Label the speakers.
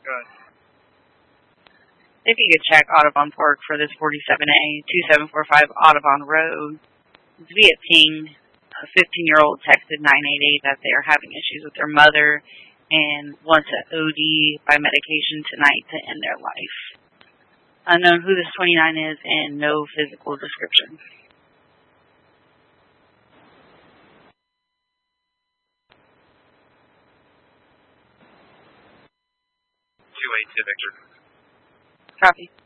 Speaker 1: Good.
Speaker 2: If you could check Audubon Park for this 47A 2745 Audubon Road. It's via ping. A 15-year-old texted 988 that they are having issues with their mother and wants an OD by medication tonight to end their life. Unknown who this 29 is and no physical description.
Speaker 1: 282 Victor.
Speaker 2: Copy.